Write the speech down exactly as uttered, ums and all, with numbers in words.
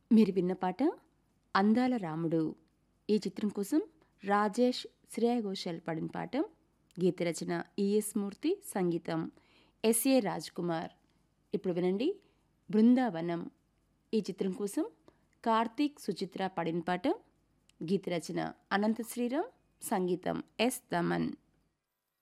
మీరు విన్న పాట అందాల రాముడు. ఈ చిత్రం కోసం రాజేష్, శ్రేయా ఘోషాల్ పాడిన పాట. గీత రచన ఈఎస్ మూర్తి, సంగీతం ఎస్ఏ రాజ్ కుమార్. ఇప్పుడు వినండి బృందావనం. ఈ చిత్రం కోసం కార్తీక్, సుచిత్ర పాడిన పాట. గీత రచన అనంత శ్రీరామ్, సంగీతం ఎస్ తమన్.